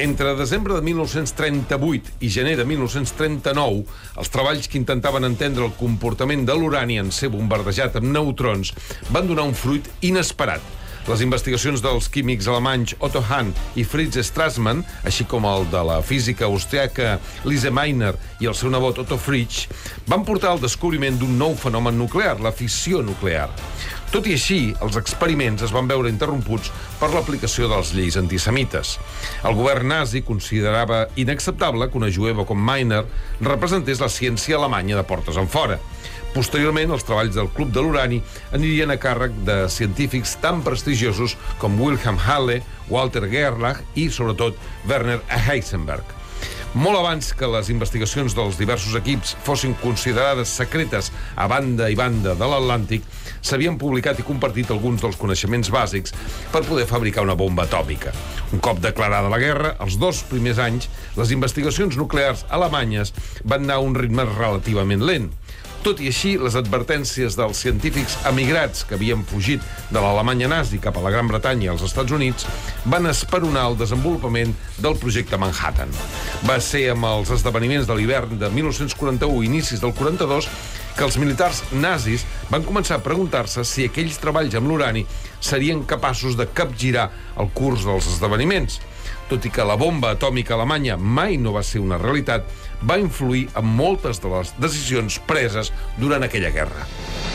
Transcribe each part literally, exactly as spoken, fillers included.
Entre desembre de mil nou-cents trenta-vuit i gener de mil nou-cents trenta-nou, els treballs que intentaven entendre el comportament de l'urani en ser bombardejat amb neutrons van donar un fruit inesperat. Les investigacions dels químics alemanys Otto Hahn i Fritz Strassmann, així com el de la física austriaca Lise Meitner i el seu nebot Otto Fritzsche, van portar al descobriment d'un nou fenomen nuclear, la fissió nuclear. Tot i així, els experiments es van veure interromputs per l'aplicació de les lleis antisemites. El govern nazi considerava inacceptable que una jueva com Meitner representés la ciència alemanya de portes enfora. Posteriorment, els treballs del Club de l'Urani anirien a càrrec de científics tan prestigiosos com Wilhelm Halle, Walter Gerlach i, sobretot, Werner Heisenberg. Molt abans que les investigacions dels diversos equips fossin considerades secretes a banda i banda de l'Atlàntic, s'havien publicat i compartit alguns dels coneixements bàsics per poder fabricar una bomba atòmica. Un cop declarada la guerra, els dos primers anys, les investigacions nuclears alemanyes van anar a un ritme relativament lent. Tot i així, les advertències dels científics emigrats que havien fugit de l'Alemanya nazi cap a la Gran Bretanya i als Estats Units van esperonar el desenvolupament del projecte Manhattan. Va ser amb els esdeveniments de l'hivern de mil nou-cents quaranta-u i inicis del quaranta-dos que els militars nazis van començar a preguntar-se si aquells treballs amb l'urani serien capaços de capgirar el curs dels esdeveniments. Tot i que la bomba atòmica alemanya mai no va ser una realitat, va influir en moltes de les decisions preses durant aquella guerra.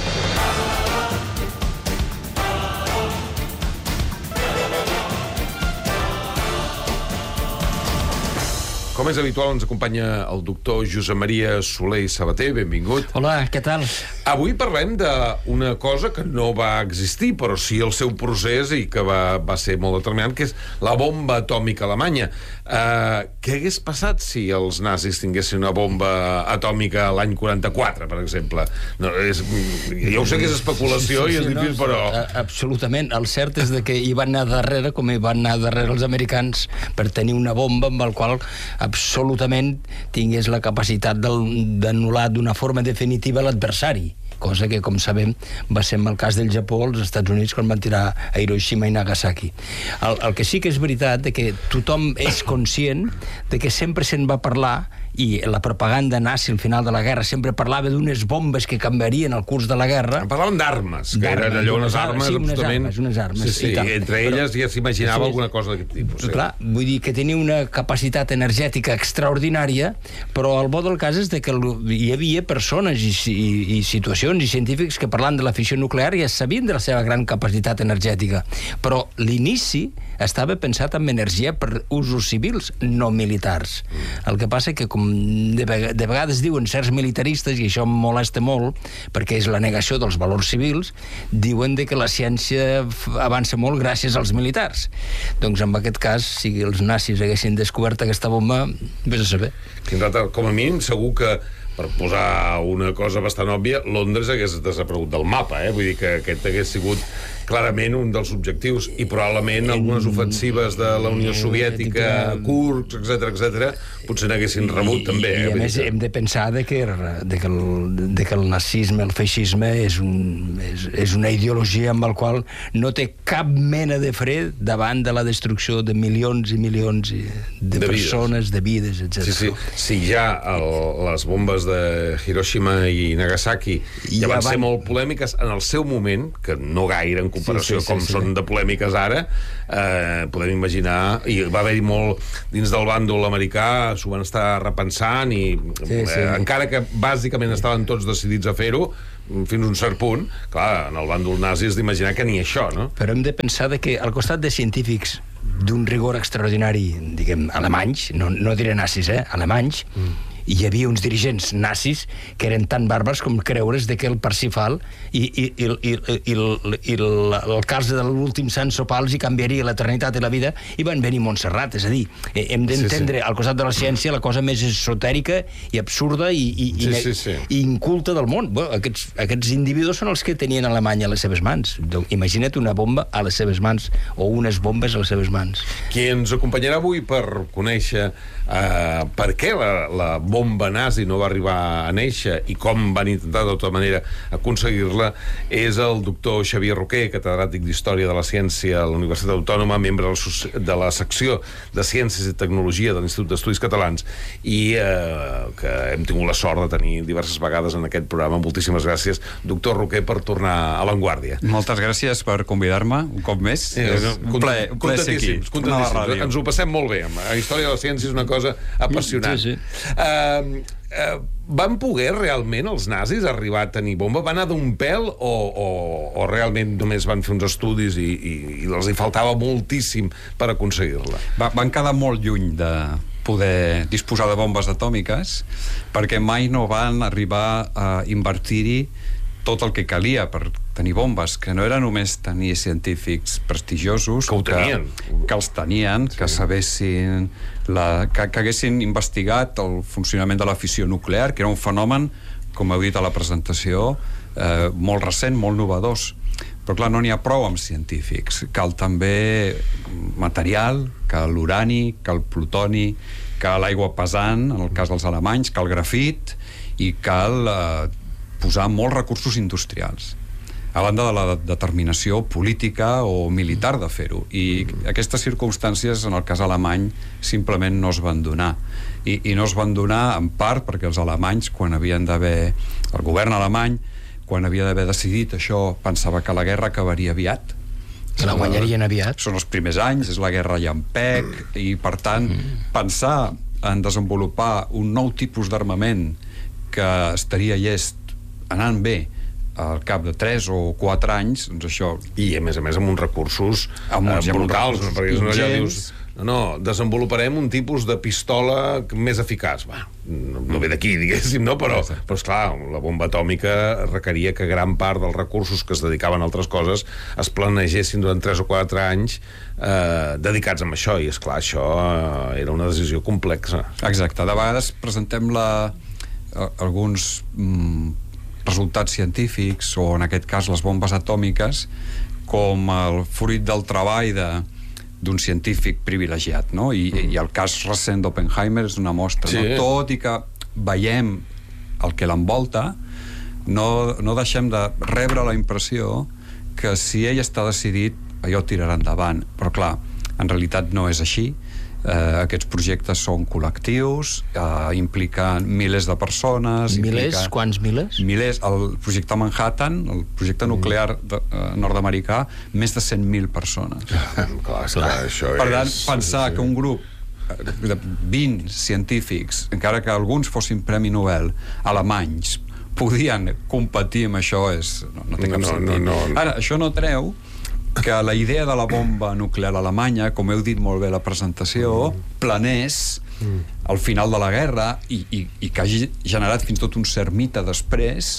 Com és habitual, ens acompanya el doctor Josep Maria Soler i Sabater. Benvingut. Hola, què tal? Avui parlem d'una cosa que no va existir, però sí el seu procés i que va, va ser molt determinant, que és la bomba atòmica alemanya. Uh, què hagués passat si els nazis tinguessin una bomba atòmica l'any quaranta-quatre, per exemple? No, és, ja ho sé que és especulació sí, sí, sí, i és difícil, no, però... Absolutament. El cert és de que hi van anar darrere, com hi van anar darrere els americans, per tenir una bomba amb la qual absolutament tingués la capacitat d'anul·lar d'una forma definitiva l'adversari, cosa que, com sabem, va ser en el cas del Japó als Estats Units quan van tirar a Hiroshima i Nagasaki. El, el que sí que és veritat és que tothom és conscient de que sempre se'n va parlar, i la propaganda nazi al final de la guerra sempre parlava d'unes bombes que canviarien el curs de la guerra. Parlaven d'armes, que eren allò unes armes, sí, unes absolutament... armes, unes armes. Sí, sí, i entre elles ja s'imaginava sí, alguna cosa d'aquest tipus. Sí. Clar, vull dir que tenia una capacitat energètica extraordinària, però el bo del cas és de que hi havia persones i, i, i situacions i científics que parlant de la fissió nuclear ja sabien de la seva gran capacitat energètica, però l'inici estava pensat amb energia per usos civils, no militars. El que passa que, com de, veg de vegades diuen certs militaristes, i això em molesta molt, perquè és la negació dels valors civils, diuen de que la ciència avança molt gràcies als militars. Doncs en aquest cas, si els nazis haguessin descobert aquesta bomba, vés a saber. Com a mínim, segur que per posar una cosa bastant òbvia, Londres hagués desaparegut del mapa, eh? Vull dir que aquest hagués sigut clarament un dels objectius, i probablement algunes ofensives de la Unió Soviètica, Kursk, etcètera, etcètera, potser n'haguessin rebut també. I, i a més hem de pensar de que, de que, el, de que el nazisme, el feixisme, és, un, és, és una ideologia amb la qual no té cap mena de fre davant de la destrucció de milions i milions de, de persones, de vides, etcètera. Sí, sí. Si ja el, les bombes de Hiroshima i Nagasaki ja, ja van ser molt polèmiques en el seu moment, que no gaire en comparació sí, sí, sí, com sí, són sí. de polèmiques ara, eh, podem imaginar, i va haver-hi molt dins del bàndol americà, s'ho van estar repensant i sí, sí. Eh, encara que bàsicament estaven tots decidits a fer-ho fins a un cert punt, clar, en el bàndol nazi és d'imaginar que ni això, no? Però hem de pensar de que al costat de científics d'un rigor extraordinari, diguem, alemanys, no, no diré nazis, eh, alemanys, mm. hi havia uns dirigents nazis que eren tan bàrbars com creure's de que el Parsifal i, i, i, i, i, el, i el, el cas de l'últim sant sopar els hi canviaria l'eternitat i la vida, i van venir Montserrat. És a dir, hem d'entendre sí, sí. al costat de la ciència la cosa més esotèrica i absurda i, i, sí, i, sí, sí. i inculta del món. Bueno, aquests, aquests individus són els que tenien Alemanya a les seves mans. Donc, imagina't una bomba a les seves mans, o unes bombes a les seves mans. Qui ens acompanyarà avui per conèixer uh, per què la, la bomba bomba nazi no va arribar a néixer i com van intentar de tota manera aconseguir-la, és el doctor Xavier Roquer, catedràtic d'Història de la Ciència a la Universitat Autònoma, membre de la secció de Ciències i Tecnologia de l'Institut d'Estudis Catalans, i eh, que hem tingut la sort de tenir diverses vegades en aquest programa. Moltíssimes gràcies, doctor Roquer, per tornar a l'Avantguardia. Moltes gràcies per convidar-me un cop més. Sí, és un plaer, un plaer ser aquí. Ens ho passem molt bé. La història de la ciència és una cosa apassionant. Sí, sí. Uh, uh, van poder realment els nazis arribar a tenir bomba? Van anar d'un pèl o, o, o realment només van fer uns estudis i, i, i els hi faltava moltíssim per aconseguir-la? Va, van quedar molt lluny de poder disposar de bombes atòmiques perquè mai no van arribar a invertir-hi tot el que calia per tenir bombes, que no era només tenir científics prestigiosos que ho tenien, que, que els tenien, sí. que sabessin la, que, que haguessin investigat el funcionament de la fissió nuclear, que era un fenomen, com heu dit a la presentació, eh, molt recent, molt novedós. Però clar, no n'hi ha prou amb científics, cal també material, cal l'urani, cal plutoni, cal l'aigua pesant, en el cas dels alemanys, cal grafit, i cal eh, posar molts recursos industrials, a banda de la determinació política o militar de fer-ho. I aquestes circumstàncies, en el cas alemany, simplement no es van donar. I, i no es van donar, en part, perquè els alemanys, quan havien d'haver... El govern alemany, quan havia d'haver decidit això, pensava que la guerra acabaria aviat. Que la guanyarien aviat. Són els primers anys, és la guerra llampec, i, per tant, mm. pensar en desenvolupar un nou tipus d'armament que estaria llest anant bé al cap de tres o quatre anys, doncs això... I, a més a més, amb uns recursos amb uns, eh, brutals, amb uns perquè no allà dius... No, no, desenvoluparem un tipus de pistola més eficaç. Va, no, no ve d'aquí, diguéssim, no? Però, però esclar, la bomba atòmica requeria que gran part dels recursos que es dedicaven a altres coses es planegessin durant tres o quatre anys eh, dedicats a això, i esclar, això eh, era una decisió complexa. Exacte, de vegades presentem la, alguns... Mm, resultats científics, o en aquest cas les bombes atòmiques, com el fruit del treball de, d'un científic privilegiat, no? I, mm. i el cas recent d'Oppenheimer és una mostra, sí. no? Tot i que veiem el que l'envolta, no, no deixem de rebre la impressió que si ell està decidit, allò tirarà endavant. Però clar, en realitat no és així. Uh, aquests projectes són col·lectius, uh, impliquen milers de persones. Milers? Implica... Quants milers? Milers. El projecte Manhattan, el projecte nuclear de, uh, nord-americà, més de cent mil persones. Clar, clar, clar, això per tant, és... pensar sí. que un grup de vint científics, encara que alguns fossin Premi Nobel, alemanys, podien competir amb això, és, no, no té cap no, sentit. No, no, no. Ara, això no treu que la idea de la bomba nuclear alemanya, com heu dit molt bé a la presentació, planés mm. al final de la guerra i, i, i que hagi generat fins tot un cert mite després,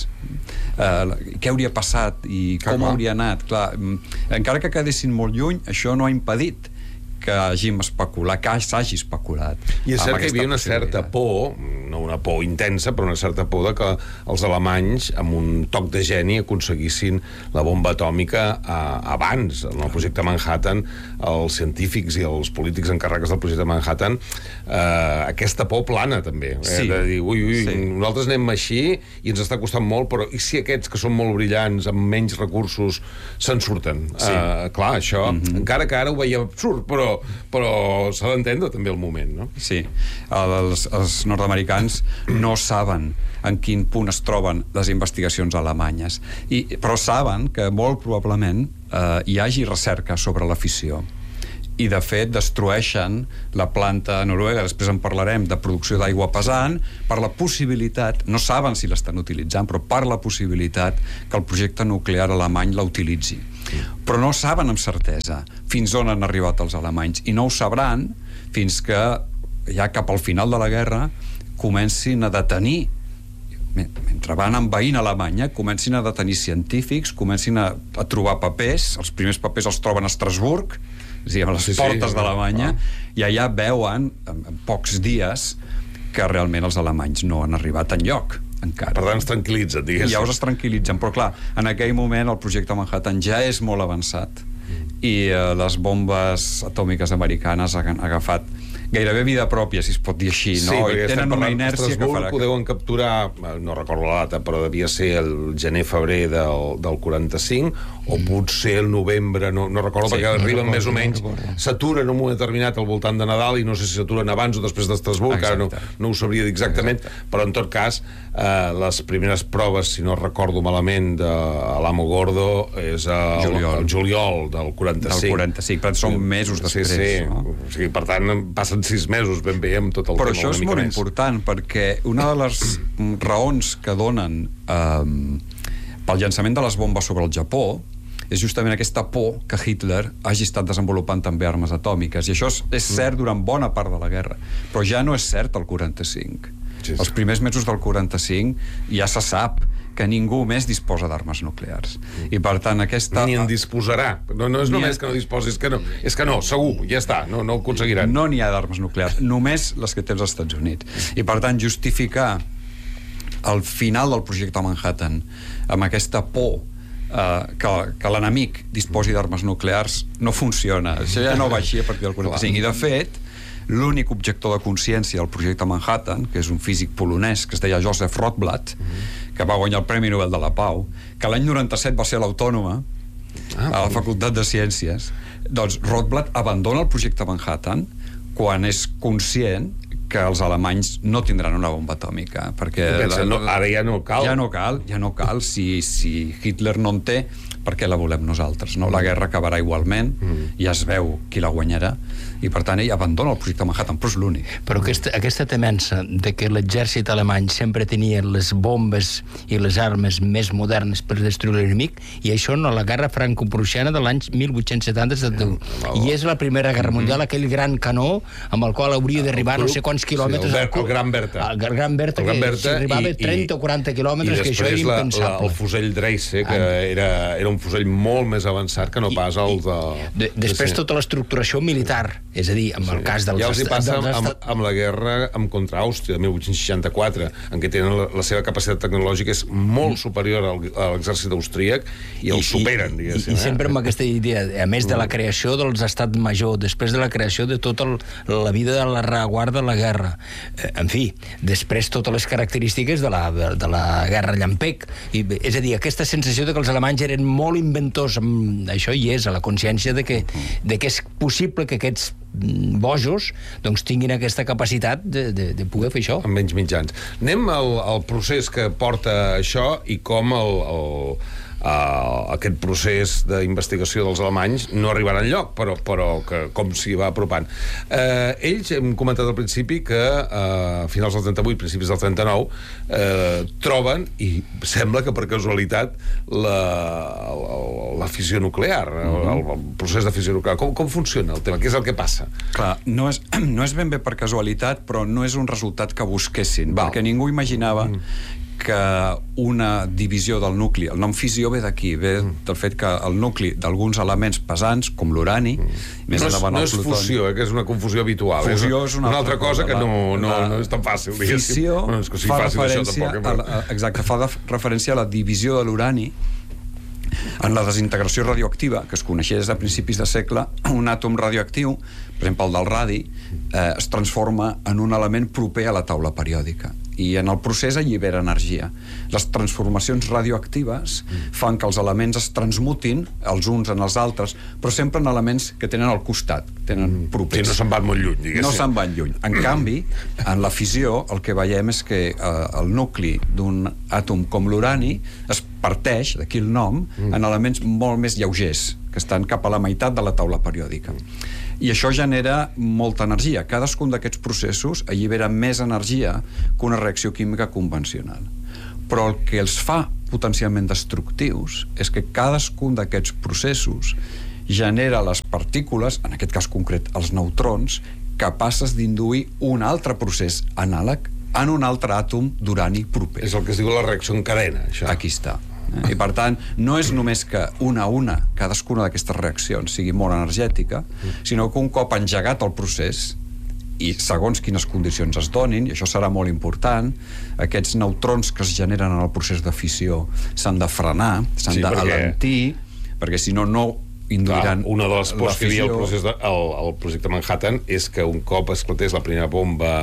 eh, què hauria passat i com clar, hauria anat. Clar, encara que quedessin molt lluny, això no ha impedit que hàgim especulat, que s'hagi especulat. I és cert que hi havia una certa por, no una por intensa, però una certa por de que els alemanys, amb un toc de geni, aconseguissin la bomba atòmica a, abans. En el projecte Manhattan, els científics i els polítics encarregats del projecte Manhattan, eh, aquesta por plana, també. Eh, sí. De dir, ui, ui, sí. nosaltres anem així i ens està costant molt, però i si aquests que són molt brillants, amb menys recursos, se'n surten? Sí. Eh, clar, això, mm-hmm. encara que ara ho veiem absurd, però però s'ha d'entendre també el moment, no? Sí, els, els nord-americans no saben en quin punt es troben les investigacions alemanyes, I, però saben que molt probablement eh, hi hagi recerca sobre la fissió, i de fet destrueixen la planta noruega, després en parlarem, de producció d'aigua pesant, per la possibilitat, no saben si l'estan utilitzant, però per la possibilitat que el projecte nuclear alemany la utilitzi. Però no saben amb certesa fins on han arribat els alemanys, i no ho sabran fins que ja cap al final de la guerra comencin a detenir, mentre van envaint Alemanya, comencin a detenir científics, comencin a, a trobar papers, els primers papers els troben a Estrasburg, és a dir, a les sí, portes sí, d'Alemanya, ah. i allà veuen, en, en pocs dies, que realment els alemanys no han arribat enlloc encara. Per tant, es tranquil·litzen, diguéssim. Ja us es tranquil·litzen, però clar, en aquell moment el projecte Manhattan ja és molt avançat, i eh, les bombes atòmiques americanes han agafat gairebé vida pròpia, si es pot dir així, no? Sí, I tenen una inèrcia que farà... ho deuen capturar, no recordo la data, però devia ser el gener-febrer del, del quaranta-cinc, o potser el novembre, no, no recordo, sí, perquè no arriben recordo, més o menys, no s'aturen en un moment determinat al voltant de Nadal, i no sé si s'aturen abans o després d'Estrasburg, ara no, no ho sabria dir exactament, exacte. Però en tot cas, eh, les primeres proves, si no recordo malament, de l'Amo Gordo és el juliol, el juliol del quaranta-cinc. Del quaranta-cinc, però són mesos després. Sí, sí. No? O sigui, per tant, passen sis mesos ben bé amb tot el però tema. Però això és molt més important, perquè una de les raons que donen eh, pel llançament de les bombes sobre el Japó és justament aquesta por que Hitler hagi estat desenvolupant també armes atòmiques, i això és, és cert durant bona part de la guerra, però ja no és cert el quaranta-cinc. Sí, sí. Els primers mesos del quaranta-cinc ja se sap que ningú més disposa d'armes nuclears. I per tant aquesta... Ni en disposarà. No, no és només que no disposi, és que no, és que no, segur, ja està, no, no ho aconseguiran. No n'hi ha d'armes nuclears, només les que té els Estats Units. I per tant justificar el final del projecte Manhattan amb aquesta por Uh, que, que l'enemic disposi d'armes nuclears no funciona. Això ja no va així a partir del quaranta-cinc. I de fet, l'únic objector de consciència del projecte Manhattan, que és un físic polonès que es deia Joseph Rotblat, que va guanyar el Premi Nobel de la Pau, que l'any noranta-set va ser a l'Autònoma, a la Facultat de Ciències, doncs Rotblat abandona el projecte Manhattan quan és conscient que els alemanys no tindran una bomba atòmica, perquè pensa, no, ara ja no cal. Ja no cal, ja no cal. Si, si Hitler no en té, per què la volem nosaltres? No? La guerra acabarà igualment, mm. ja es veu qui la guanyarà, i per tant ell abandona el projecte Manhattan, però és l'únic. Però aquesta, aquesta temença de que l'exèrcit alemany sempre tenia les bombes i les armes més modernes per destruir l'enemic, i això no, la guerra franco-prussiana de l'any mil vuit-cents setanta, mm. i és la Primera Guerra Mundial, mm. aquell gran canó amb el qual hauria d'arribar no sé quants quilòmetres... Sí, el, el, el Gran Bertha. El Gran Bertha, el Gran Bertha que si arribava i, trenta o quaranta quilòmetres, que això era impensable. I després el fusell Dreise, que ah. era, era un fusell molt més avançat que no pas el de... de després sí. Tota l'estructuració militar, és a dir, amb sí. el cas dels... Ja els hi passa amb, amb, amb la guerra amb contra Àustria de mil vuit-cents seixanta-quatre, en què tenen la, la seva capacitat tecnològica és molt mm. superior al, a l'exèrcit austríac, i el I, superen, i, diguéssim. I, i sempre amb aquesta idea, a més de la creació dels estats major, després de la creació de tota el, la vida de la reguarda de la guerra, eh, en fi, després totes les característiques de la, de la guerra llampec, i, és a dir, aquesta sensació de que els alemanys eren molt inventors, amb això hi és, a la consciència de que, de que és possible que aquests bojos doncs tinguin aquesta capacitat de, de, de poder fer això. Amb menys mitjans. Anem al, al procés que porta això i com el, el, Uh, aquest procés d'investigació dels alemanys no arribarà enlloc, però, però que, com s'hi va apropant. Uh, ells, hem comentat al principi que uh, a finals del trenta-vuit, principis del trenta-nou, uh, troben, i sembla que per casualitat, la, la, la fissió nuclear, mm-hmm. el, el procés de fissió nuclear. Com, com funciona el tema? Què és el que passa? Clar, no és, no és ben bé per casualitat, però no és un resultat que busquessin, Val. perquè ningú imaginava mm. que una divisió del nucli, el nom fissió ve d'aquí, ve del fet que el nucli d'alguns elements pesants, com l'urani, mm. més no és, endavant no el és plutoni... fusió, eh, que és una confusió habitual. Fusió és, és una, una altra cosa, cosa que no, no, la, no és tan fàcil. Fissió bueno, és que si fa fàcil referència això, tampoc, a, exacte, fa de, referència a la divisió de l'urani en la desintegració radioactiva, que es coneixia des de principis de segle. Un àtom radioactiu, per exemple el del radi, eh, es transforma en un element proper a la taula periòdica, i en el procés allibera energia. Les transformacions radioactives fan que els elements es transmutin els uns en els altres, però sempre en elements que tenen al costat, tenen propers. Sí, no se'n van molt lluny, diguéssim. No se'n van lluny. En canvi, en la fissió, el que veiem és que eh, el nucli d'un àtom com l'urani es parteix, d'aquí el nom, en elements molt més lleugers, que estan cap a la meitat de la taula periòdica. I això genera molta energia. Cadascun d'aquests processos allibera més energia que una reacció química convencional. Però el que els fa potencialment destructius és que cadascun d'aquests processos genera les partícules, en aquest cas concret els neutrons, capaces d'induir un altre procés anàleg en un altre àtom d'urani proper. És el que es diu la reacció en cadena, això. Aquí està. I per tant, no és només que una a una cadascuna d'aquestes reaccions sigui molt energètica, sinó que un cop engegat el procés, i segons quines condicions es donin, i això serà molt important, aquests neutrons que es generen en el procés de fissió s'han de frenar, s'han sí, d'alentir, perquè... perquè si no, no induiran Clar, una de les pors que hi havia al fissió. procés de, el, el projecte Manhattan és que un cop esclatés la primera bomba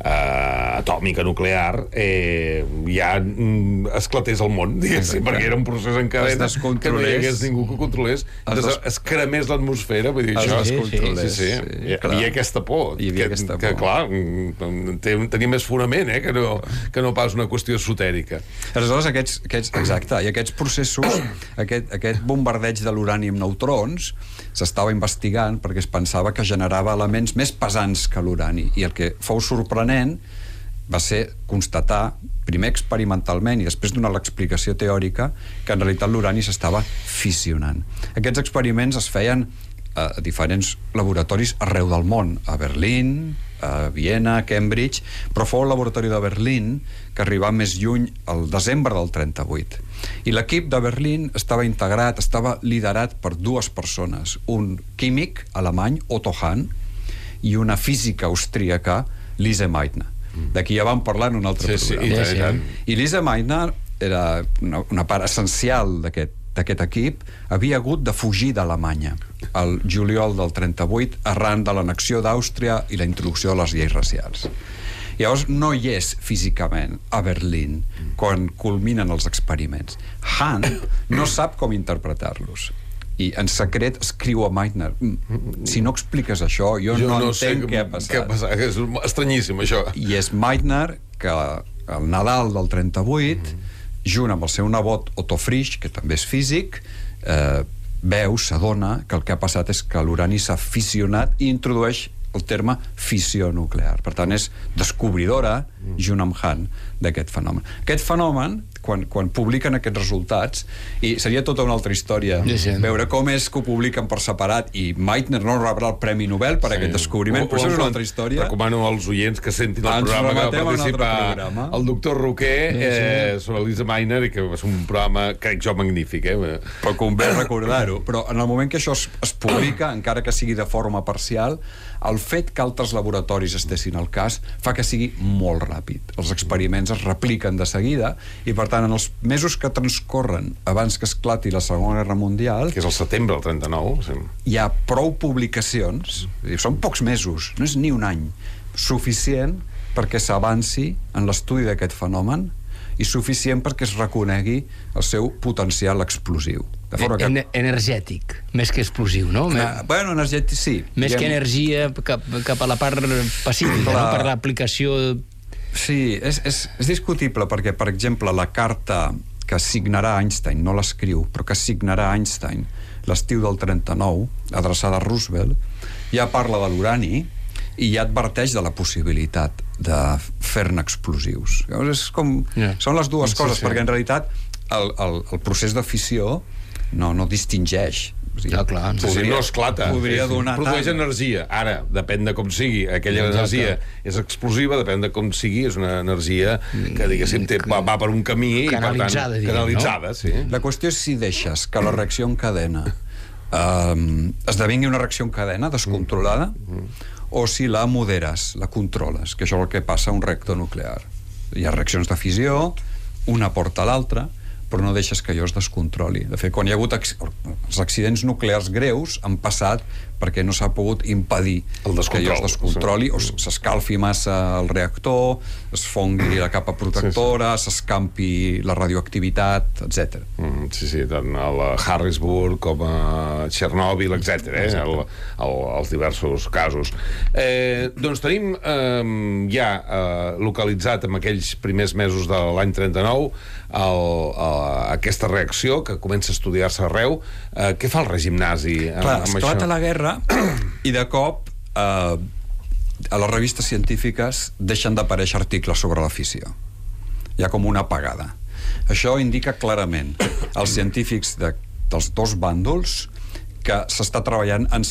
eh, atòmica nuclear eh, ja mm, esclatés el món, diguéssim, perquè era un procés en cadena que no hi hagués ningú que ho controlés, es, des... es cremés l'atmosfera, vull dir, es això descontrolés, sí, sí, sí. sí, Hi clar. havia aquesta por, Hi havia que, aquesta que por. clar, mm, tenia més fonament eh, que, no, que no pas una qüestió esotèrica. Aleshores, aquests, aquests, exacte, i aquests processos, aquest, aquest bombardeig de l'urani amb neutrons s'estava investigant perquè es pensava que generava elements més pesants que l'urani, i el que fou sorprenent va ser constatar, primer experimentalment i després donar l'explicació teòrica, que en realitat l'urani s'estava fissionant. Aquests experiments es feien a diferents laboratoris arreu del món, a Berlín, a Viena, a Cambridge, però fou el laboratori de Berlín que arribà més lluny al desembre del trenta-vuit. I l'equip de Berlín estava integrat, estava liderat per dues persones, un químic alemany, Otto Hahn, i una física austríaca, Lise Meitner. D'aquí ja vam parlar en un altre Sí, sí, programa. i tant, i tant. I Lise Meitner era una, una part essencial d'aquest d'aquest equip, havia hagut de fugir d'Alemanya al juliol del trenta-vuit arran de l'annexió d'Àustria i la introducció de les lleis racials. Llavors no hi és físicament a Berlín quan culminen els experiments. Hahn no sap com interpretar-los i en secret escriu a Meitner: si no expliques això, jo, jo no, no entenc què ha passat. Què ha passat. És estranyíssim, això. I és Meitner que al Nadal del trenta-vuit, mm. junt amb el seu nebot Otto Frisch, que també és físic, eh, veu, s'adona que el que ha passat és que l'urani s'ha fissionat i introdueix el terme fissió nuclear. Per tant, és descobridora, mm. junt amb Hahn, d'aquest fenomen. Aquest fenomen, quan, quan publiquen aquests resultats, i seria tota una altra història, sí, sí. veure com és que ho publiquen per separat, i Meitner no rebrà el Premi Nobel per sí. aquest descobriment, o, però això és una altra història. Recomano als oients que sentin el Ens programa que va participar participar el doctor Roquer eh, sobre Lise Meitner, i que va ser un programa, crec jo, magnífic. Eh? Però convé recordar-ho. Però en el moment que això es, es publica, encara que sigui de forma parcial, el fet que altres laboratoris estessin al cas fa que sigui molt ràpid. Els experiments es repliquen de seguida i, per tant, en els mesos que transcorren abans que esclati la Segona Guerra Mundial, que és el setembre del trenta-nou, sí. hi ha prou publicacions, són pocs mesos, no és ni un any, suficient perquè s'avanci en l'estudi d'aquest fenomen i suficient perquè es reconegui el seu potencial explosiu. De forma que... En energètic, més que explosiu, no? Uh, bueno, energètic, sí. Més Diem... que energia cap, cap a la part pacífica, la... no? Per l'aplicació... Sí, és, és, és discutible perquè, per exemple, la carta que signarà Einstein, no l'escriu, però que signarà Einstein l'estiu del trenta-nou, adreçada a Roosevelt, ja parla de l'urani i ja adverteix de la possibilitat de fer-ne explosius. Llavors, és com... Yeah. Són les dues coses, sí, sí. perquè en realitat el, el, el procés de fissió no, no distingeix. O sigui, ja, clar, no, podria, no esclata, podria sí, donar produeix tant. energia. Ara, depèn de com sigui, aquella Exacte. energia és explosiva, depèn de com sigui, és una energia que, diguéssim, té, va, va per un camí canalitzada, i, per tant, diguem, canalitzada, no? sí. La qüestió és si deixes que la reacció en cadena um, esdevingui una reacció en cadena descontrolada mm. Mm. o si la moderes, la controles, que això és el que passa a un reactor nuclear. Hi ha reaccions de fissió, una porta a l'altra, però no deixes que allò es descontroli. De fet, quan hi ha hagut els accidents nuclears greus han passat perquè no s'ha pogut impedir que allò es descontroli, o s'escalfi massa el reactor, es fongui la capa protectora, sí, sí. s'escampi la radioactivitat, etcètera. Mm, sí, sí, tant a la Harrisburg com a Txernòbil, etcètera, eh? el, el, els diversos casos. Eh, doncs tenim eh, ja eh, localitzat en aquells primers mesos de l'any trenta-nou el, el, aquesta reacció que comença a estudiar-se arreu. Eh, què fa el règim nazi amb, Clar, amb esclata això? la guerra i de cop eh, a les revistes científiques deixen d'aparèixer articles sobre la fissió. Hi ha com una apagada. Això indica clarament als científics de, dels dos bàndols que s'està treballant en